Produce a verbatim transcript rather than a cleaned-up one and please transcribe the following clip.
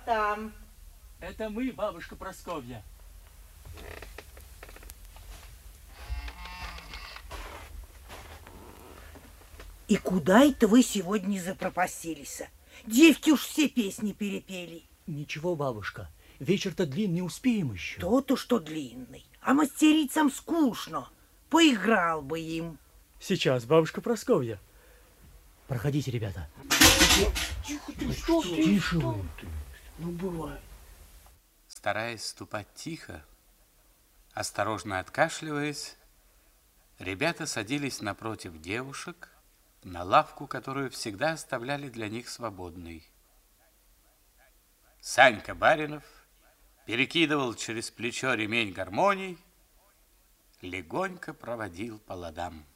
там? Это мы, бабушка Просковья. И куда это вы сегодня запропастились? Девки уж все песни перепели. Ничего, бабушка, вечер-то длинный, успеем еще. То-то, что длинный. А мастерицам скучно. Поиграл бы им. Сейчас, бабушка Просковья. Проходите, ребята. Тихо ты, что ты? Тише вы. Ну, бывает. Стараясь ступать тихо, осторожно откашливаясь, ребята садились напротив девушек на лавку, которую всегда оставляли для них свободной. Санька Баринов перекидывал через плечо ремень гармоний, легонько проводил по ладам.